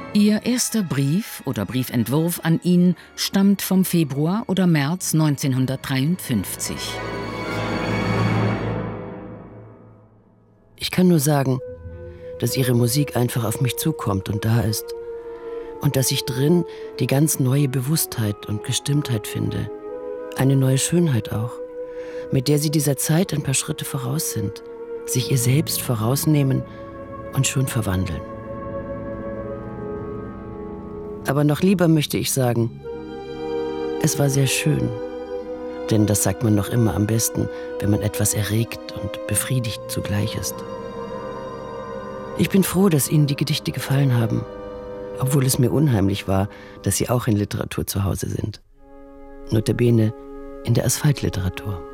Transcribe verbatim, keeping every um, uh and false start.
Ihr erster Brief oder Briefentwurf an ihn stammt vom Februar oder März neunzehnhundertdreiundfünfzig. Ich kann nur sagen, dass Ihre Musik einfach auf mich zukommt und da ist. Und dass ich drin die ganz neue Bewusstheit und Gestimmtheit finde. Eine neue Schönheit auch, mit der Sie dieser Zeit ein paar Schritte voraus sind, sich ihr selbst vorausnehmen und schon verwandeln. Aber noch lieber möchte ich sagen, es war sehr schön. Denn das sagt man noch immer am besten, wenn man etwas erregt und befriedigt zugleich ist. Ich bin froh, dass Ihnen die Gedichte gefallen haben, obwohl es mir unheimlich war, dass Sie auch in Literatur zu Hause sind. Notabene in der Asphaltliteratur.